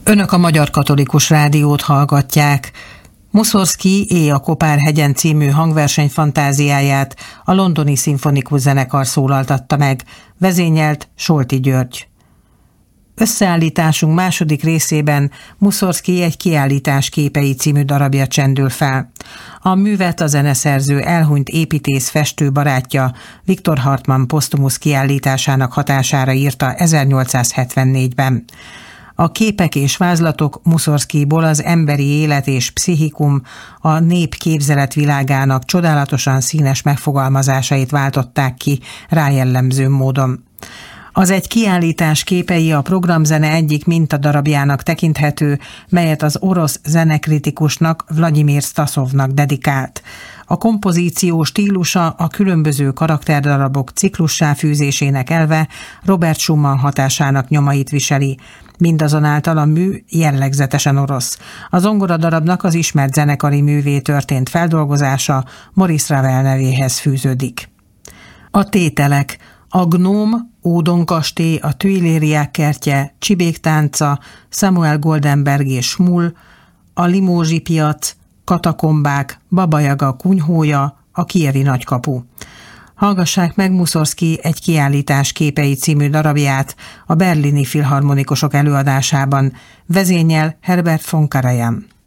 Önök a Magyar Katolikus Rádiót hallgatják. Muszorszkij Éj a Kopár-hegyen című hangverseny fantáziáját a Londoni Szimfonikus Zenekar szólaltatta meg, vezényelt Solti György. Összeállításunk második részében Muszorszkij egy kiállítás képei című darabja csendül fel. A művet a zeneszerző elhunyt építész festő barátja Viktor Hartmann posztumusz kiállításának hatására írta 1874-ben. A képek és vázlatok Muszorszkijból az emberi élet és pszichikum, a nép képzeletvilágának csodálatosan színes megfogalmazásait váltották ki rájellemző módon. Az egy kiállítás képei a programzene egyik mintadarabjának tekinthető, melyet az orosz zenekritikusnak Vladimir Stasovnak dedikált. A kompozíció stílusa a különböző karakterdarabok ciklussá fűzésének elve Robert Schumann hatásának nyomait viseli. Mindazonáltal a mű jellegzetesen orosz. A zongoradarabnak az ismert zenekari művé történt feldolgozása Maurice Ravel nevéhez fűződik. A tételek: a Gnóm, Ódon kastély, a Tuilériák kertje, Csibék tánca, Samuel Goldenberg és Schmull, a Limózsi piac, Katakombák, Baba Jaga kunyhója, a Kijevi nagykapu. Hallgassák meg Muszorszkij egy kiállítás képei című darabját a berlini filharmonikusok előadásában, vezényel Herbert von Karajan.